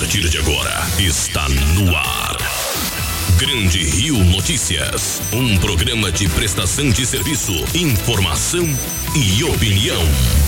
partir de agora, está no ar. Grande Rio Notícias, um programa de prestação de serviço, informação e opinião.